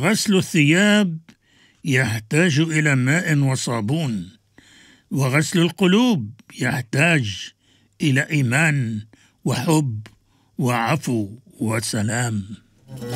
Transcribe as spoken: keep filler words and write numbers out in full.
غسل الثياب يحتاج إلى ماء وصابون، وغسل القلوب يحتاج إلى إيمان وحب وعفو وسلام.